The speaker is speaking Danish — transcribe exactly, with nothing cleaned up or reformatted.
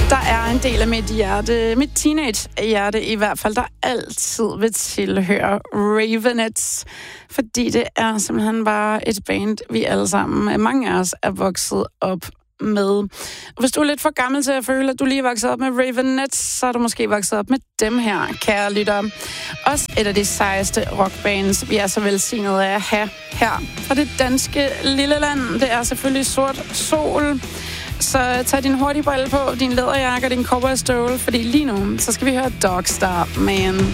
Der er en del af mit hjerte, mit teenage-hjerte i hvert fald, der altid vil tilhøre Raveonettes. Fordi det er simpelthen bare et band, vi alle sammen, mange af os, er vokset op med. Hvis du er lidt for gammel til at føle, at du lige er vokset op med Raveonettes, så er du måske vokset op med dem her, kære lyttere. Også et af de sejeste rockbands, vi er så velsignede af at have her fra det danske lille land. Det er selvfølgelig Sort Sol. Så tag din hurtige brille på, din læderjakke og din cowboystøvle, fordi lige nu, så skal vi høre Dogstar Man.